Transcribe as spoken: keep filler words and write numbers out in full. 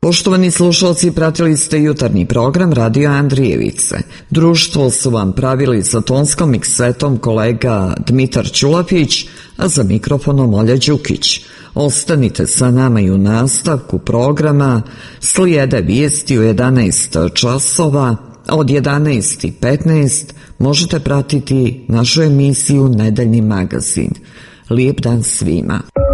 Poštovani slušalci, pratili ste jutarnji program Radio Andrijevice. Društvo su vam pravili sa tonskom miksetom kolega Dmitar Ćulapić, a za mikrofonom Olja Đukić. Ostanite sa nama i u nastavku programa. Slijede vijesti u jedanaest časova. Od jedanaest i petnaest možete pratiti našu emisiju Nedeljni magazin. Lijep dan svima.